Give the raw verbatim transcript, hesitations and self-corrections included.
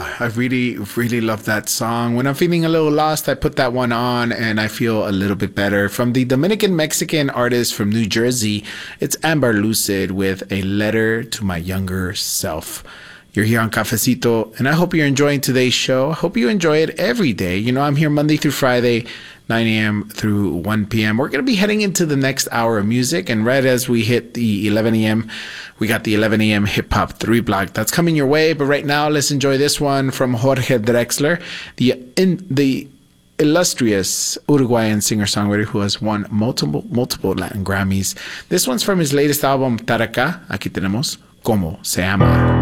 Uh, I really, really love that song. When I'm feeling a little lost, I put that one on and I feel a little bit better. From the Dominican-Mexican artist from New Jersey, it's Amber Lucid with A Letter to My Younger Self. You're here on Cafecito, and I hope you're enjoying today's show. I hope you enjoy it every day. You know, I'm here Monday through Friday, nine a.m. through one p.m. We're going to be heading into the next hour of music, and right as we hit the eleven a.m., we got the eleven a.m. Hip Hop three block. That's coming your way, but right now, let's enjoy this one from Jorge Drexler, the in the illustrious Uruguayan singer-songwriter who has won multiple multiple Latin Grammys. This one's from his latest album, Taraka. Aquí tenemos Como Se Ama.